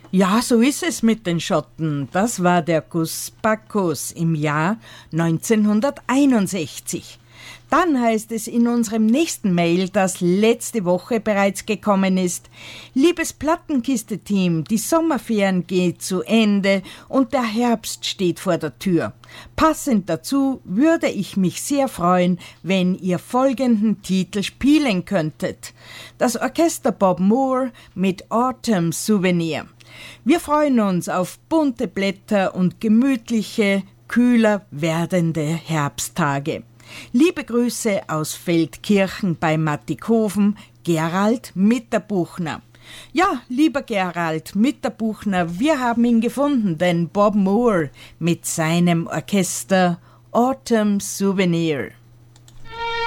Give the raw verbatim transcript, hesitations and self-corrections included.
Ja, so ist es mit den Schotten. Das war der Kuss Bacchus im Jahr neunzehnhunderteinundsechzig. Dann heißt es in unserem nächsten Mail, das letzte Woche bereits gekommen ist: Liebes Plattenkiste-Team, die Sommerferien geht zu Ende und der Herbst steht vor der Tür. Passend dazu würde ich mich sehr freuen, wenn ihr folgenden Titel spielen könntet. Das Orchester Bob Moore mit Autumn Souvenir. Wir freuen uns auf bunte Blätter und gemütliche, kühler werdende Herbsttage. Liebe Grüße aus Feldkirchen bei Mattighofen, Gerald Mitterbuchner. Ja, lieber Gerald Mitterbuchner, wir haben ihn gefunden, denn Bob Moore mit seinem Orchester Autumn Souvenir.